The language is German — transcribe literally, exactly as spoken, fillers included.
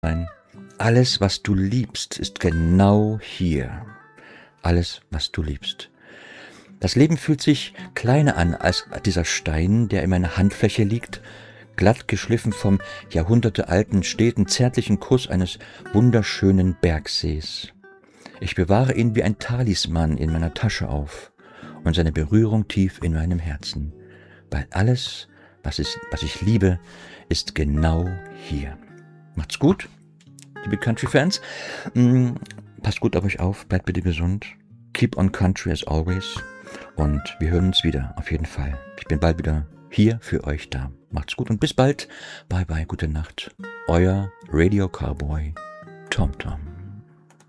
sein. Alles, was du liebst, ist genau hier. Alles, was du liebst. Das Leben fühlt sich kleiner an als dieser Stein, der in meiner Handfläche liegt, glatt geschliffen vom jahrhundertealten, steten, zärtlichen Kuss eines wunderschönen Bergsees. Ich bewahre ihn wie ein Talisman in meiner Tasche auf und seine Berührung tief in meinem Herzen, weil alles, was, ist, was ich liebe, ist genau hier. Macht's gut, liebe Country-Fans. Mm, passt gut auf euch auf, bleibt bitte gesund. Keep on country as always. Und wir hören uns wieder, auf jeden Fall. Ich bin bald wieder hier für euch da. Macht's gut und bis bald. Bye bye, gute Nacht. Euer Radio Cowboy Tom Tom.